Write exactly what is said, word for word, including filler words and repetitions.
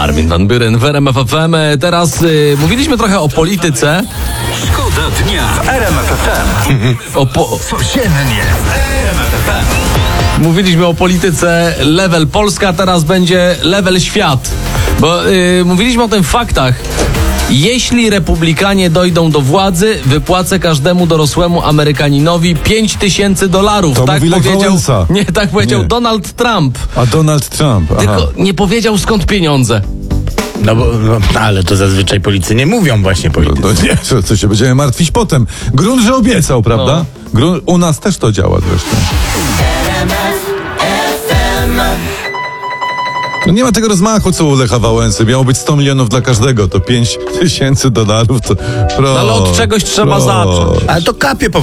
Armin van Buuren w R M F F M. Teraz y, mówiliśmy trochę o polityce. Szkoda dnia w R M F F M. O po... Codziennie w R M F F M. Mówiliśmy o polityce level Polska, teraz będzie level świat. Bo y, mówiliśmy o tym w faktach. Jeśli republikanie dojdą do władzy, wypłacę każdemu dorosłemu Amerykaninowi pięć tysięcy dolarów. To tak mówi Lech powiedział, Wałęsa. nie, tak powiedział Nie. Donald Trump. A Donald Trump, aha. Tylko nie powiedział, skąd pieniądze. No bo, no, ale to zazwyczaj policy nie mówią właśnie No, politycy. to nie, co, co się będziemy martwić potem. Grunt, że obiecał, prawda? No. Grunt, u nas też to działa zresztą. No nie ma tego rozmachu, co u Lecha Wałęsy. Miało być sto milionów dla każdego, to pięć tysięcy dolarów, to... Pro, Ale od czegoś trzeba pro. zacząć. Ale to kapie po